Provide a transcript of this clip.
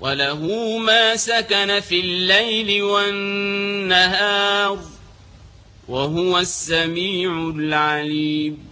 وله ما سكن في الليل والنهار وهو السميع العليم